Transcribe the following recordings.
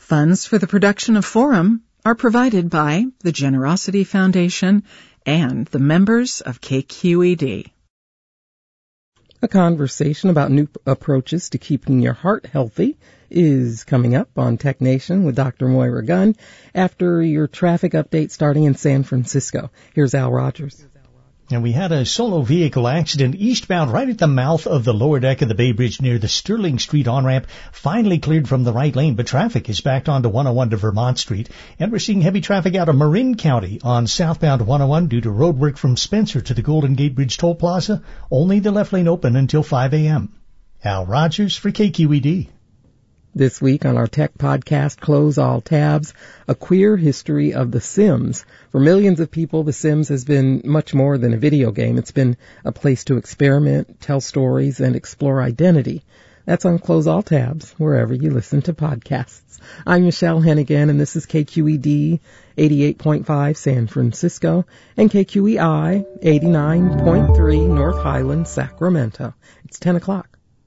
Funds for the production of Forum are provided by the Generosity Foundation and the members of KQED. A conversation about new approaches to keeping your heart healthy is coming up on Tech Nation with Dr. Moira Gunn after your traffic update starting in San Francisco. Here's Al Rogers. And we had a solo vehicle accident eastbound right at the mouth of the lower deck of the Bay Bridge near the Sterling Street on-ramp, finally cleared from the right lane, but traffic is backed onto 101 to Vermont Street. And we're seeing heavy traffic out of Marin County on southbound 101 due to road work from Spencer to the Golden Gate Bridge Toll Plaza. Only the left lane open until 5 a.m. Al Rogers for KQED. This week on our tech podcast, Close All Tabs, a queer history of The Sims. For millions of people, The Sims has been much more than a video game. It's been a place to experiment, tell stories, and explore identity. That's on Close All Tabs, wherever you listen to podcasts. I'm Michelle Hennigan, and this is KQED 88.5 San Francisco and KQEI 89.3 North Highland, Sacramento. It's 10 o'clock.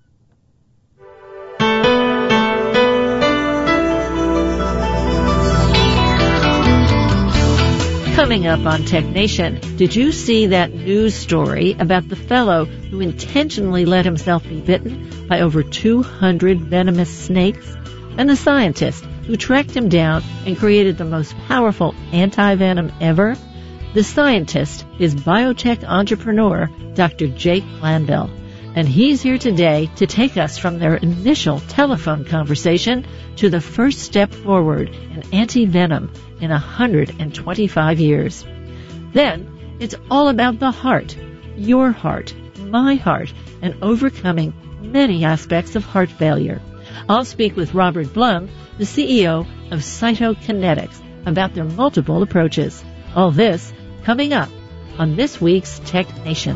Coming up on Tech Nation, did you see that news story about the fellow who intentionally let himself be bitten by over 200 venomous snakes? And the scientist who tracked him down and created the most powerful anti-venom ever? The scientist is biotech entrepreneur Dr. Jake Glanville. And he's here today to take us from their initial telephone conversation to the first step forward in anti-venom in 125 years. Then, it's all about the heart, your heart, my heart, and overcoming many aspects of heart failure. I'll speak with Robert Blum, the CEO of Cytokinetics, about their multiple approaches. All this coming up on this week's Tech Nation.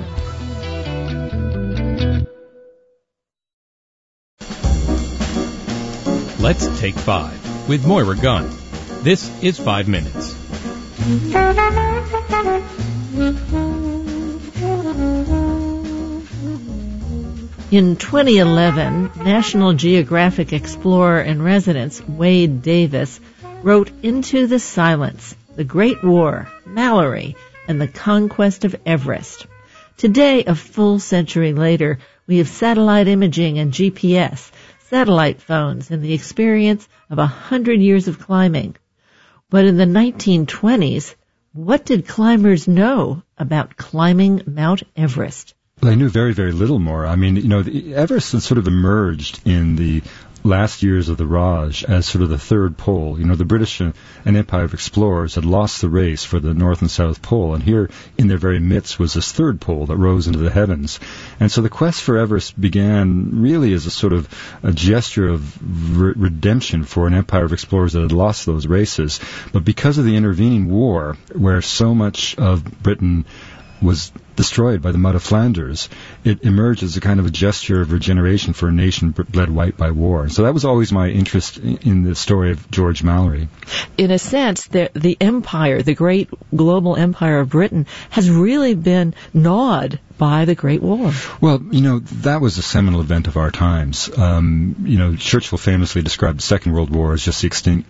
Let's Take 5 with Moira Gunn. This is 5 Minutes. In 2011, National Geographic explorer in residence Wade Davis wrote Into the Silence, the Great War, Mallory, and the Conquest of Everest. Today, a full century later, we have satellite imaging and GPS, satellite phones, and the experience of 100 years of climbing. But in the 1920s, what did climbers know about climbing Mount Everest? Well, they knew very, very little more. I mean, Everest had sort of emerged in the last years of the Raj as sort of the third pole. The British and Empire of explorers had lost the race for the North and South Pole, and here in their very midst was this third pole that rose into the heavens. And so the quest for Everest began really as a sort of a gesture of redemption for an empire of explorers that had lost those races. But because of the intervening war, where so much of Britain was destroyed by the mud of Flanders, it emerged as a kind of a gesture of regeneration for a nation bled white by war. And so that was always my interest in the story of George Mallory. In a sense, the empire, the great global empire of Britain, has really been gnawed by the Great War. Well, that was a seminal event of our times. Churchill famously described the Second World War as just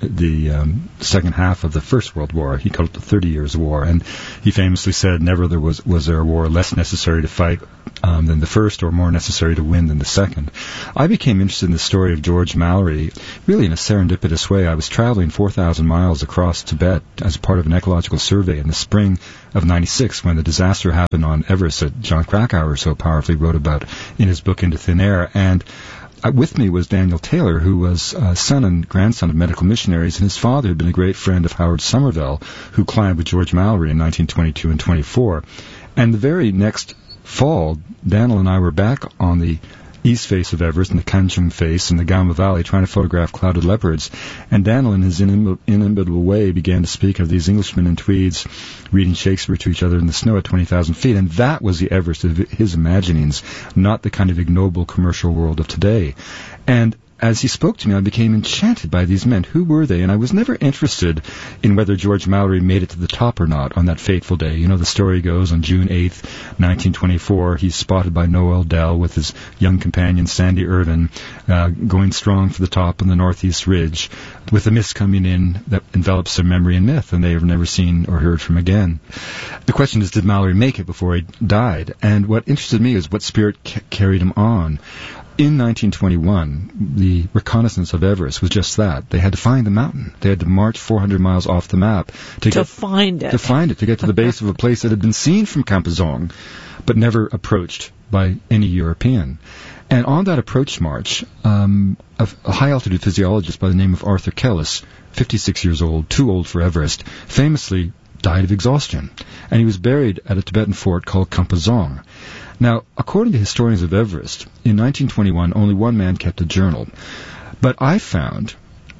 the second half of the First World War. He called it the 30 Years' War, and he famously said never was there a war less necessary to fight than the first, or more necessary to win than the second. I became interested in the story of George Mallory really in a serendipitous way. I was traveling 4,000 miles across Tibet as part of an ecological survey in the spring of 96 when the disaster happened on Everest that John Krakauer so powerfully wrote about in his book Into Thin Air. And with me was Daniel Taylor, who was son and grandson of medical missionaries, and his father had been a great friend of Howard Somerville, who climbed with George Mallory in 1922 and 24. And the very next fall, Daniel and I were back on the east face of Everest and the Kanchung face and the Gama Valley trying to photograph clouded leopards. And Daniel, in his inimitable way, began to speak of these Englishmen in tweeds reading Shakespeare to each other in the snow at 20,000 feet. And that was the Everest of his imaginings, not the kind of ignoble commercial world of today. And as he spoke to me, I became enchanted by these men. Who were they? And I was never interested in whether George Mallory made it to the top or not on that fateful day. You know, the story goes on June 8th, 1924, he's spotted by Noel Dell with his young companion Sandy Irvin going strong for the top on the northeast ridge with a mist coming in that envelops their memory and myth, and they have never seen or heard from again. The question is, did Mallory make it before he died? And what interested me is what spirit carried him on. In 1921, the reconnaissance of Everest was just that. They had to find the mountain. They had to march 400 miles off the map to find it. To get to the base of a place that had been seen from Campazong, but never approached by any European. And on that approach march, a high-altitude physiologist by the name of Arthur Kellis, 56 years old, too old for Everest, famously died of exhaustion. And he was buried at a Tibetan fort called Campazong. Now, according to historians of Everest, in 1921, only one man kept a journal. But I found,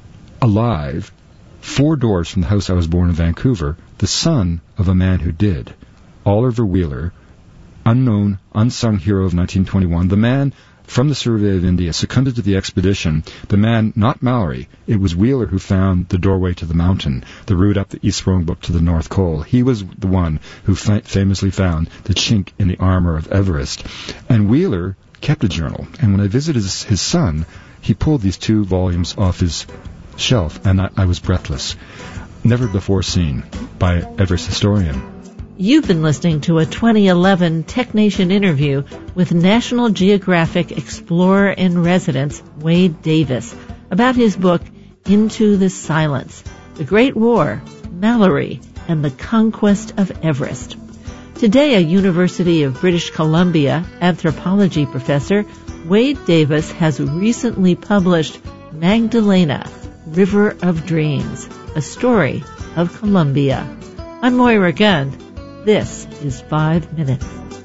alive, 4 doors from the house I was born in Vancouver, the son of a man who did. Oliver Wheeler, unknown, unsung hero of 1921, the man from the Survey of India, seconded to the expedition. The man, not Mallory, it was Wheeler who found the doorway to the mountain, the route up the East Rongbuk to the North Col. He was the one who famously found the chink in the armor of Everest. And Wheeler kept a journal, and when I visited his son, he pulled these 2 volumes off his shelf, and I was breathless. Never before seen by Everest historian. You've been listening to a 2011 TechNation interview with National Geographic Explorer-in-Residence Wade Davis about his book, Into the Silence, The Great War, Mallory, and the Conquest of Everest. Today, a University of British Columbia anthropology professor, Wade Davis has recently published Magdalena, River of Dreams, a story of Columbia. I'm Moira Gunn. This is 5 Minutes.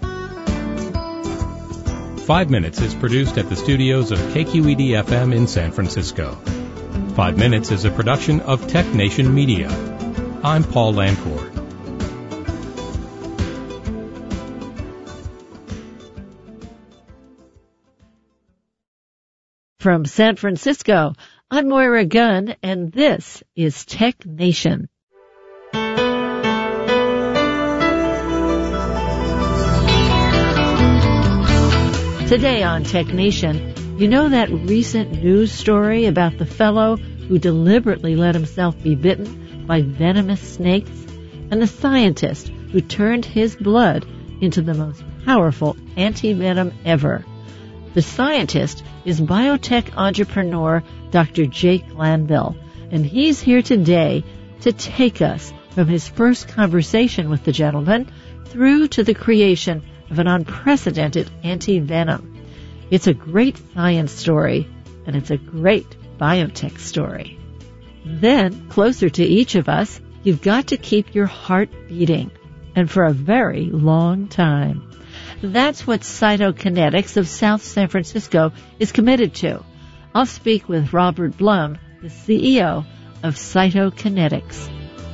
5 Minutes is produced at the studios of KQED-FM in San Francisco. 5 Minutes is a production of TechNation Media. I'm Paul Lancourt. From San Francisco, I'm Moira Gunn, and this is TechNation. Today on TechNation, you know that recent news story about the fellow who deliberately let himself be bitten by venomous snakes, and the scientist who turned his blood into the most powerful anti-venom ever. The scientist is biotech entrepreneur Dr. Jake Glanville, and he's here today to take us from his first conversation with the gentleman through to the creation of an unprecedented anti-venom. It's a great science story, and it's a great biotech story. Then, closer to each of us, you've got to keep your heart beating, and for a very long time. That's what Cytokinetics of South San Francisco is committed to. I'll speak with Robert Blum, the CEO of Cytokinetics.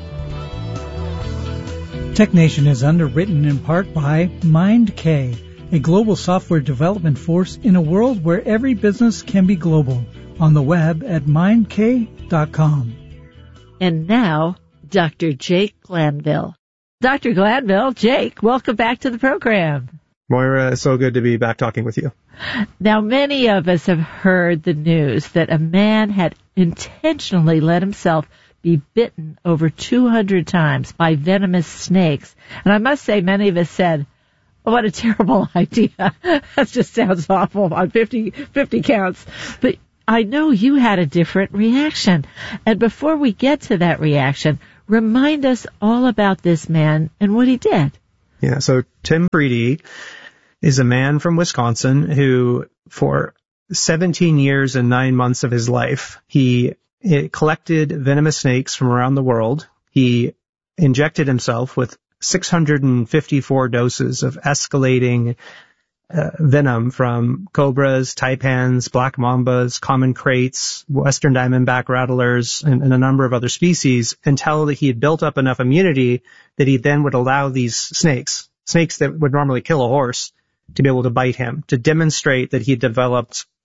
TechNation is underwritten in part by MindK, a global software development force in a world where every business can be global. On the web at mindk.com. And now, Dr. Jake Glanville. Dr. Glanville, Jake, welcome back to the program. Moira, it's so good to be back talking with you. Now, many of us have heard the news that a man had intentionally let himself be bitten over 200 times by venomous snakes. And I must say, many of us said, oh, what a terrible idea. That just sounds awful on 50 counts. But I know you had a different reaction. And before we get to that reaction, remind us all about this man and what he did. Yeah, so Tim Preedy is a man from Wisconsin who, for 17 years and 9 months of his life, he collected venomous snakes from around the world. He injected himself with 654 doses of escalating venom from cobras, taipans, black mambas, common kraits, western diamondback rattlers, and a number of other species, until he had built up enough immunity that he then would allow these snakes that would normally kill a horse, to be able to bite him, to demonstrate that he developed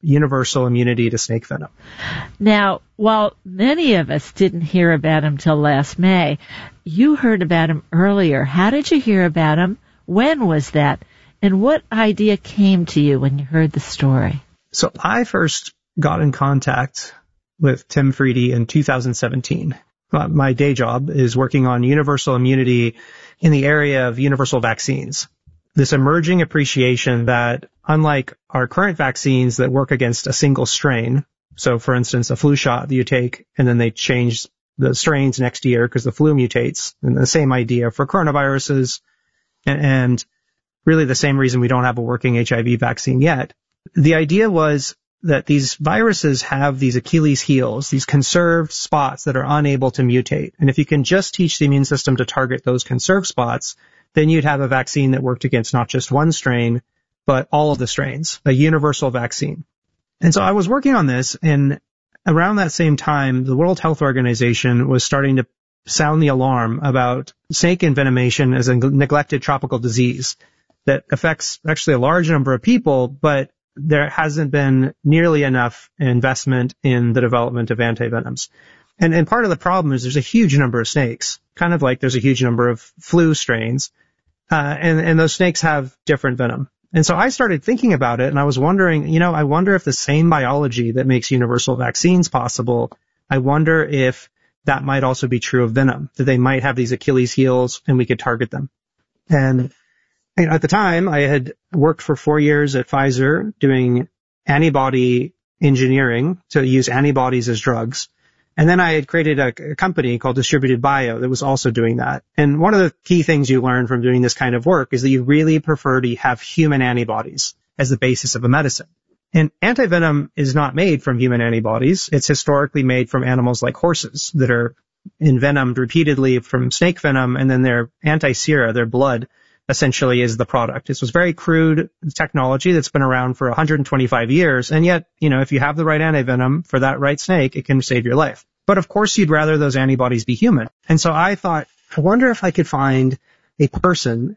universal immunity to snake venom. Now, while many of us didn't hear about him till last May, you heard about him earlier. How did you hear about him? When was that? And what idea came to you when you heard the story? So I first got in contact with Tim Friede in 2017. My day job is working on universal immunity in the area of universal vaccines. This emerging appreciation that unlike our current vaccines that work against a single strain, so for instance, a flu shot that you take and then they change the strains next year because the flu mutates, and the same idea for coronaviruses, and really the same reason we don't have a working HIV vaccine yet. The idea was that these viruses have these Achilles heels, these conserved spots that are unable to mutate. And if you can just teach the immune system to target those conserved spots, then you'd have a vaccine that worked against not just one strain, but all of the strains, a universal vaccine. And so I was working on this, and around that same time, the World Health Organization was starting to sound the alarm about snake envenomation as a neglected tropical disease that affects actually a large number of people, but there hasn't been nearly enough investment in the development of antivenoms. And part of the problem is there's a huge number of snakes, kind of like there's a huge number of flu strains, and those snakes have different venom. And so I started thinking about it, and I was wondering, I wonder if the same biology that makes universal vaccines possible, I wonder if that might also be true of venom, that they might have these Achilles heels and we could target them. And at the time, I had worked for 4 years at Pfizer doing antibody engineering to use antibodies as drugs. And then I had created a company called Distributed Bio that was also doing that. And one of the key things you learn from doing this kind of work is that you really prefer to have human antibodies as the basis of a medicine. And antivenom is not made from human antibodies. It's historically made from animals like horses that are envenomed repeatedly from snake venom, and then their anti-sera, their blood, essentially is the product. This was very crude technology that's been around for 125 years. And yet, if you have the right antivenom for that right snake, it can save your life. But of course, you'd rather those antibodies be human. And so I thought, I wonder if I could find a person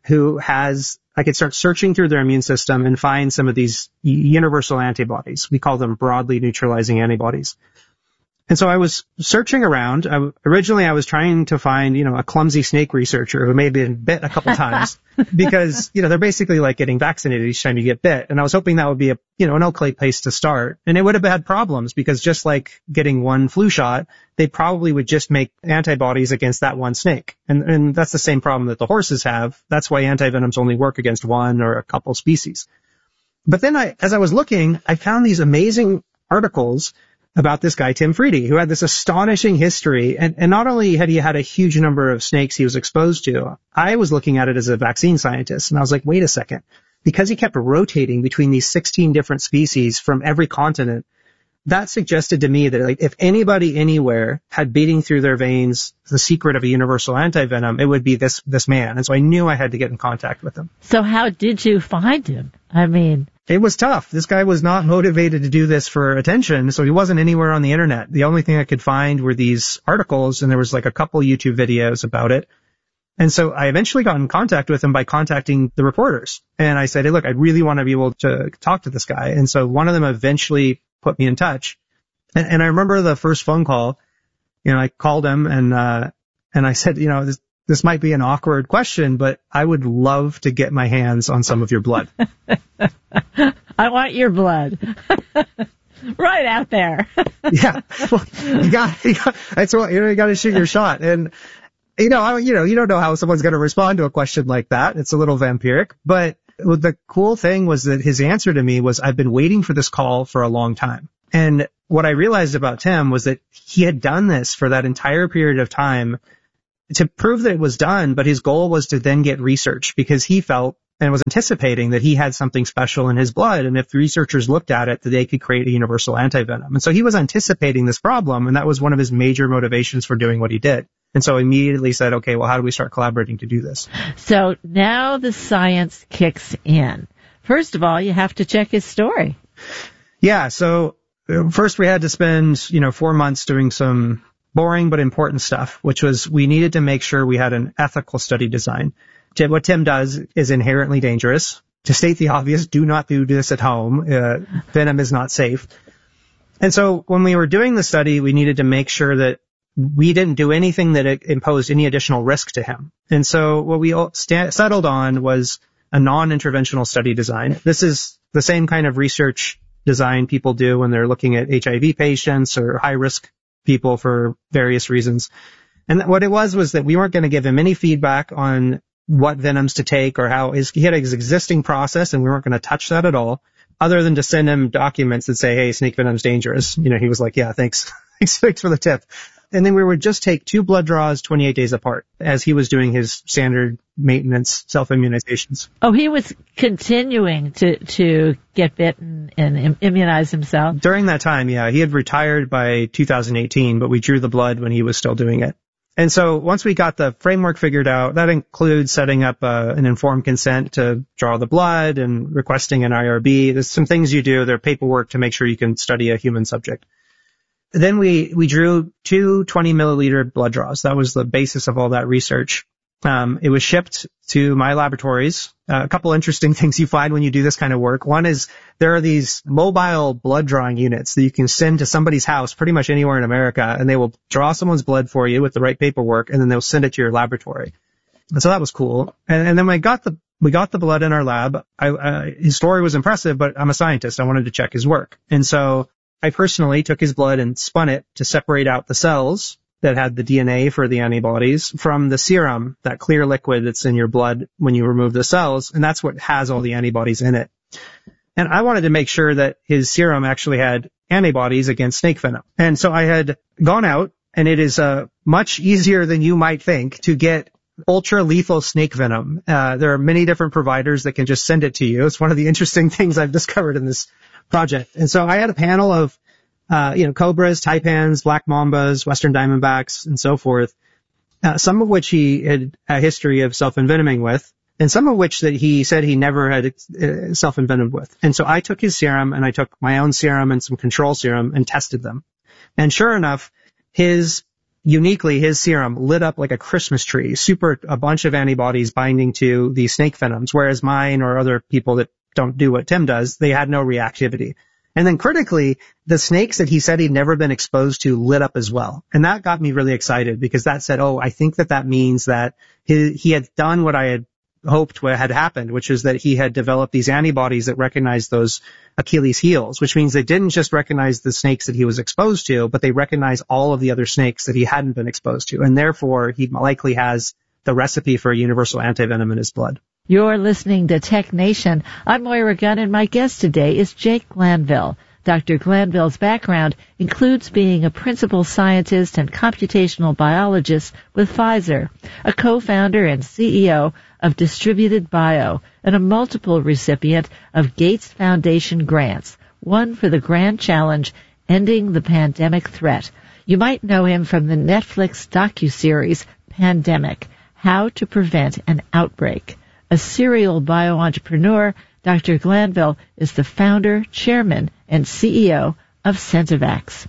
I could start searching through their immune system and find some of these universal antibodies. We call them broadly neutralizing antibodies. And so I was searching around. Originally, I was trying to find, a clumsy snake researcher who may have been bit a couple times because, they're basically like getting vaccinated each time you get bit. And I was hoping that would be an okay place to start. And it would have had problems because just like getting one flu shot, they probably would just make antibodies against that one snake. And that's the same problem that the horses have. That's why antivenoms only work against one or a couple species. But then as I was looking, I found these amazing articles about this guy, Tim Friede, who had this astonishing history. And not only had he had a huge number of snakes he was exposed to, I was looking at it as a vaccine scientist. And I was like, wait a second. Because he kept rotating between these 16 different species from every continent, that suggested to me that if anybody anywhere had beating through their veins the secret of a universal antivenom, it would be this man. And so I knew I had to get in contact with him. So how did you find him? It was tough. This guy was not motivated to do this for attention, so he wasn't anywhere on the internet. The only thing I could find were these articles, and there was a couple YouTube videos about it. And so I eventually got in contact with him by contacting the reporters. And I said, hey, look, I really want to be able to talk to this guy. And so one of them eventually put me in touch. And I remember the first phone call, I called him and I said, this might be an awkward question, but I would love to get my hands on some of your blood. I want your blood. Right out there. Yeah. Well, you got to shoot your shot. And, you don't know how someone's going to respond to a question like that. It's a little vampiric. But the cool thing was that his answer to me was, I've been waiting for this call for a long time. And what I realized about Tim was that he had done this for that entire period of time to prove that it was done, but his goal was to then get research because he felt and was anticipating that he had something special in his blood, and if the researchers looked at it, that they could create a universal antivenom. And so he was anticipating this problem, and that was one of his major motivations for doing what he did. And so immediately said, okay, well, how do we start collaborating to do this? So now the science kicks in. First of all, you have to check his story. Yeah, so first we had to spend, 4 months doing some boring but important stuff, which was we needed to make sure we had an ethical study design. What Tim does is inherently dangerous, to state the obvious, do not do this at home. Venom is not safe. And so when we were doing the study, we needed to make sure that we didn't do anything that imposed any additional risk to him. And so what we settled on was a non-interventional study design. This is the same kind of research design people do when they're looking at HIV patients or high-risk people for various reasons. And what it was that we weren't going to give him any feedback on what venoms to take or how he had his existing process, and we weren't going to touch that at all, other than to send him documents that say, hey, snake venom's dangerous. He was like, yeah, thanks for the tip. And then we would just take 2 blood draws 28 days apart as he was doing his standard maintenance self-immunizations. Oh, he was continuing to get bitten and immunize himself? During that time, yeah. He had retired by 2018, but we drew the blood when he was still doing it. And so once we got the framework figured out, that includes setting up an informed consent to draw the blood and requesting an IRB. There's some things you do. There are paperwork to make sure you can study a human subject. Then we drew 2 20-milliliter blood draws. That was the basis of all that research. It was shipped to my laboratories. A couple interesting things you find when you do this kind of work. One is there are these mobile blood drawing units that you can send to somebody's house pretty much anywhere in America, and they will draw someone's blood for you with the right paperwork, and then they'll send it to your laboratory. And so that was cool. And then we got the blood in our lab. His story was impressive, but I'm a scientist. I wanted to check his work. And so I personally took his blood and spun it to separate out the cells that had the DNA for the antibodies from the serum, that clear liquid that's in your blood when you remove the cells, and that's what has all the antibodies in it. And I wanted to make sure that his serum actually had antibodies against snake venom. And so I had gone out, and it is much easier than you might think to get ultra-lethal snake venom. There are many different providers that can just send it to you. It's one of the interesting things I've discovered in this project. And so I had a panel of cobras, taipans, black mambas, western diamondbacks, and so forth, some of which he had a history of self-envenoming with, and some of which that he said he never had self-envenomed with. And so I took his serum, and I took my own serum and some control serum and tested them. And sure enough, his serum lit up like a Christmas tree, a bunch of antibodies binding to the snake venoms, whereas mine or other people that don't do what Tim does, they had no reactivity. And then critically, the snakes that he said he'd never been exposed to lit up as well. And that got me really excited because that said, I think that means that he had done what I had hoped had happened, which is that he had developed these antibodies that recognized those Achilles heels, which means they didn't just recognize the snakes that he was exposed to, but they recognize all of the other snakes that he hadn't been exposed to. And therefore, he likely has the recipe for a universal antivenom in his blood. You're listening to Tech Nation. I'm Moira Gunn, and my guest today is Jake Glanville. Dr. Glanville's background includes being a principal scientist and computational biologist with Pfizer, a co-founder and CEO of Distributed Bio, and a multiple recipient of Gates Foundation grants, one for the grand challenge, Ending the Pandemic Threat. You might know him from the Netflix docuseries Pandemic, How to Prevent an Outbreak. A serial bio-entrepreneur, Dr. Glanville is the founder, chairman, and CEO of Centevax.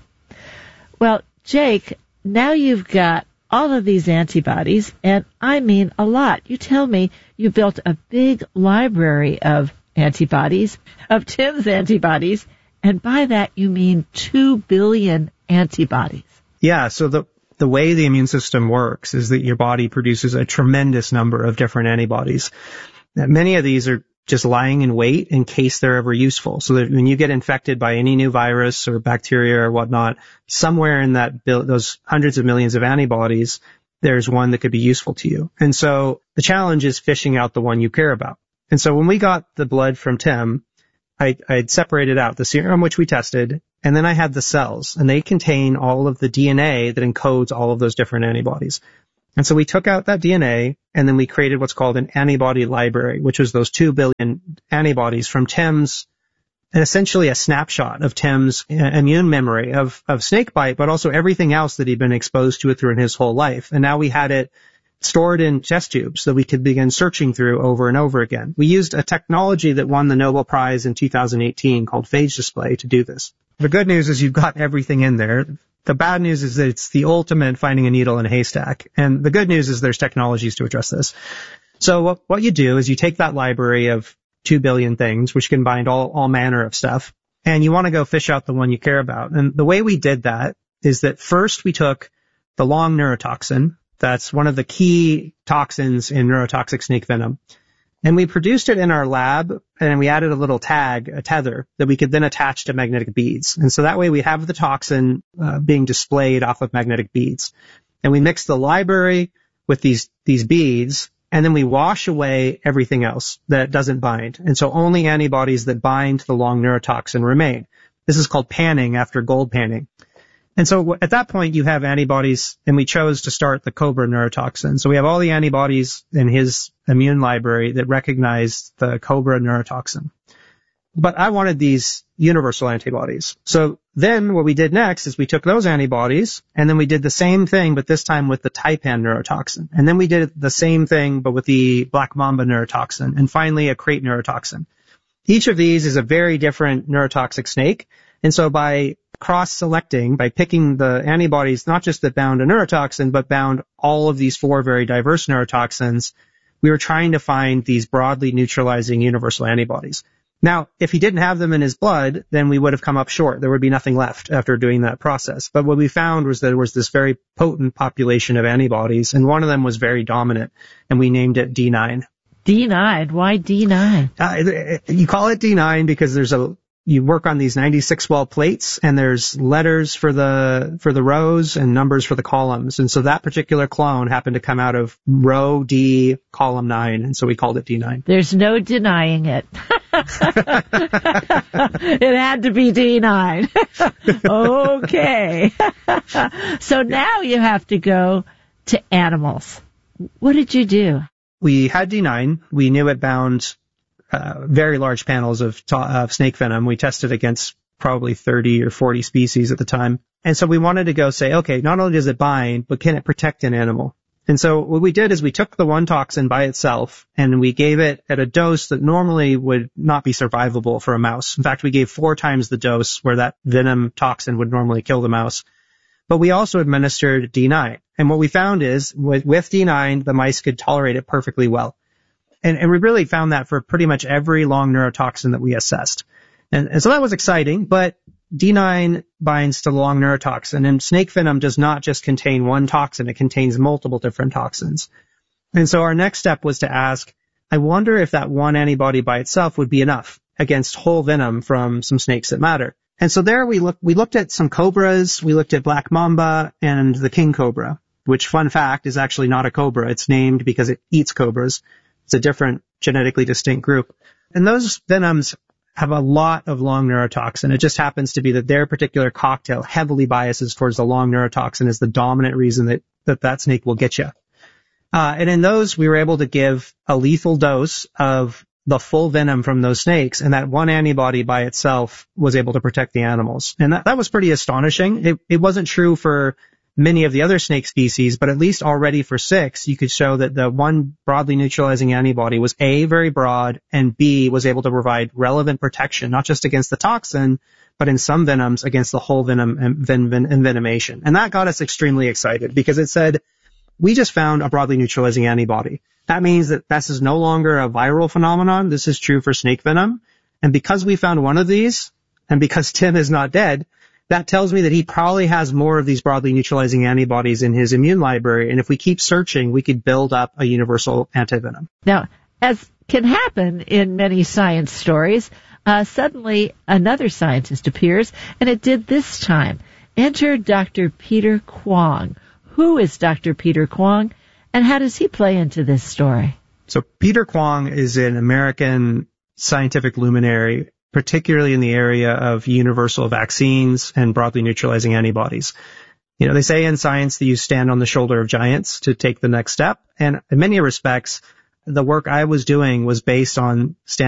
Well, Jake, now you've got all of these antibodies, and I mean a lot. You tell me you built a big library of antibodies, of Tim's antibodies, and by that you mean 2 billion antibodies. Yeah, so the way the immune system works is that your body produces a tremendous number of different antibodies. Many of these are just lying in wait in case they're ever useful. So that when you get infected by any new virus or bacteria or whatnot, somewhere in those hundreds of millions of antibodies, there's one that could be useful to you. And so the challenge is fishing out the one you care about. And so when we got the blood from Tim, I'd separated out the serum, which we tested, and then I had the cells, and they contain all of the DNA that encodes all of those different antibodies. And so we took out that DNA, and then we created what's called an antibody library, which was those 2 billion antibodies from Tim's, and essentially a snapshot of Tim's immune memory of snakebite, but also everything else that he'd been exposed to through his whole life. And now we had it stored in test tubes so we could begin searching through over and over again. We used a technology that won the Nobel Prize in 2018 called phage display to do this. The good news is you've got everything in there. The bad news is that it's the ultimate finding a needle in a haystack. And the good news is there's technologies to address this. So what you do is you take that library of 2 billion things, which can bind all manner of stuff. And you want to go fish out the one you care about. And the way we did that is that first we took the long neurotoxin. That's one of the key toxins in neurotoxic snake venom. And we produced it in our lab, and we added a little tag, a tether, that we could then attach to magnetic beads. And so that way we have the toxin being displayed off of magnetic beads. And we mix the library with these beads, and then we wash away everything else that doesn't bind. And so only antibodies that bind to the long neurotoxin remain. This is called panning after gold panning. And so at that point, you have antibodies, and we chose to start the Cobra neurotoxin. So we have all the antibodies in his immune library that recognize the Cobra neurotoxin. But I wanted these universal antibodies. So then what we did next is we took those antibodies, and then we did the same thing, but this time with the Taipan neurotoxin. And then we did the same thing, but with the Black Mamba neurotoxin, and finally a crate neurotoxin. Each of these is a very different neurotoxic snake. And so by cross-selecting, by picking the antibodies, not just that bound a neurotoxin, but bound all of these 4 very diverse neurotoxins, we were trying to find these broadly neutralizing universal antibodies. Now, if he didn't have them in his blood, then we would have come up short. There would be nothing left after doing that process. But what we found was that there was this very potent population of antibodies, and one of them was very dominant, and we named it D9. D9? Why D9? You call it D9 because you work on these 96-well plates, and there's letters for the rows and numbers for the columns. And so that particular clone happened to come out of row D, column 9, and so we called it D9. There's no denying it. It had to be D9. Okay. So now you have to go to animals. What did you do? We had D9. We knew it bound very large panels of snake venom. We tested against probably 30 or 40 species at the time. And so we wanted to go say, okay, not only does it bind, but can it protect an animal? And so what we did is we took the one toxin by itself, and we gave it at a dose that normally would not be survivable for a mouse. In fact, we gave 4 times the dose where that venom toxin would normally kill the mouse. But we also administered D9. And what we found is with D9, the mice could tolerate it perfectly well. And we really found that for pretty much every long neurotoxin that we assessed. And so that was exciting, but D9 binds to the long neurotoxin, and snake venom does not just contain one toxin, it contains multiple different toxins. And so our next step was to ask, I wonder if that one antibody by itself would be enough against whole venom from some snakes that matter. And so there we looked at some cobras, we looked at Black Mamba and the king cobra, which, fun fact, is actually not a cobra. It's named because it eats cobras. It's a different genetically distinct group. And those venoms have a lot of long neurotoxin. It just happens to be that their particular cocktail heavily biases towards the long neurotoxin as the dominant reason that snake will get you. And in those, we were able to give a lethal dose of the full venom from those snakes, and that one antibody by itself was able to protect the animals. And that was pretty astonishing. It wasn't true for many of the other snake species, but at least already for 6, you could show that the one broadly neutralizing antibody was A, very broad, and B, was able to provide relevant protection, not just against the toxin, but in some venoms against the whole venom and envenomation. And that got us extremely excited because it said, we just found a broadly neutralizing antibody. That means that this is no longer a viral phenomenon. This is true for snake venom. And because we found one of these, and because Tim is not dead, that tells me that he probably has more of these broadly neutralizing antibodies in his immune library. And if we keep searching, we could build up a universal antivenom. Now, as can happen in many science stories, suddenly another scientist appears, and it did this time. Enter Dr. Peter Kwong. Who is Dr. Peter Kwong, and how does he play into this story? So Peter Kwong is an American scientific luminary, particularly in the area of universal vaccines and broadly neutralizing antibodies. You know, they say in science that you stand on the shoulder of giants to take the next step. And in many respects, the work I was doing was based on standing